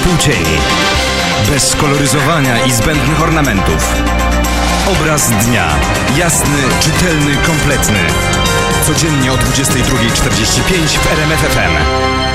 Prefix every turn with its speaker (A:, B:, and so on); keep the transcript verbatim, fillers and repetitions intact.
A: Półcieni. Bez koloryzowania i zbędnych ornamentów. Obraz dnia. Jasny, czytelny, kompletny. Codziennie o dwudziestej drugiej czterdzieści pięć w R M F F M.